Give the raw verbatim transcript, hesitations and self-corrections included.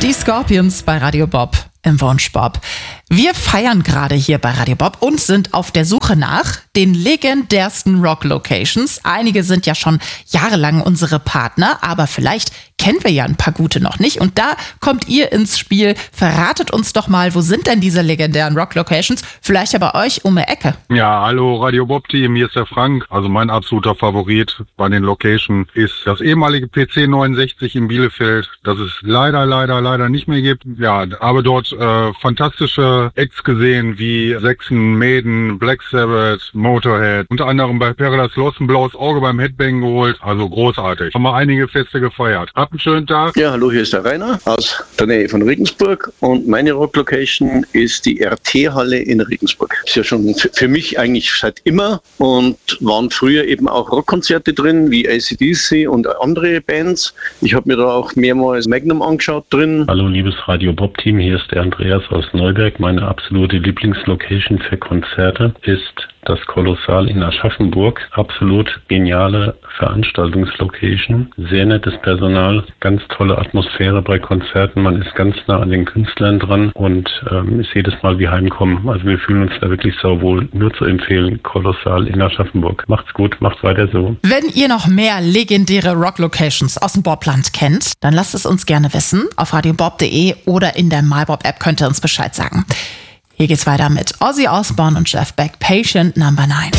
Die Scorpions bei Radio Bob im Wunschbob. Wir feiern gerade hier bei Radio Bob und sind auf der Suche nach den legendärsten Rock-Locations. Einige sind ja schon jahrelang unsere Partner, aber vielleicht kennen wir ja ein paar gute noch nicht. Und da kommt ihr ins Spiel. Verratet uns doch mal, wo sind denn diese legendären Rock-Locations? Vielleicht ja bei euch um die Ecke. Ja, hallo Radio Bob-Team, hier ist der Frank. Also mein absoluter Favorit bei den Locations ist das ehemalige P C neunundsechzig in Bielefeld, das es leider, leider, leider nicht mehr gibt. Ja, aber dort äh, fantastische Acts gesehen wie Saxon, Maiden, Black Sabbath, Motorhead. Unter anderem bei Paradise Lost ein blaues Auge beim Headbang geholt. Also großartig. Haben wir einige Feste gefeiert. Habt einen schönen Tag. Ja, hallo, hier ist der Rainer aus der Nähe von Regensburg und meine Rock-Location ist die R T-Halle in Regensburg. Ist ja schon für mich eigentlich seit immer und waren früher eben auch Rockkonzerte drin, wie A C D C und andere Bands. Ich habe mir da auch mehrmals Magnum angeschaut drin. Hallo, liebes Radio Bob-Team, hier ist der Andreas aus Neuberg. Meine absolute Lieblingslocation für Konzerte ist das Kolossal in Aschaffenburg. Absolut geniale Veranstaltungslocation. Sehr nettes Personal, ganz tolle Atmosphäre bei Konzerten. Man ist ganz nah an den Künstlern dran und ähm, ist jedes Mal wie heimkommen. Also wir fühlen uns da wirklich sauwohl. Nur zu empfehlen, Kolossal in Aschaffenburg. Macht's gut, macht weiter so. Wenn ihr noch mehr legendäre Rock-Locations aus dem Bobland kennt, dann lasst es uns gerne wissen. Auf radiobob punkt de oder in der MyBob-App könnt ihr uns Bescheid sagen. Hier geht's weiter mit Ozzy Osbourne und Jeff Beck, Patient Number nine.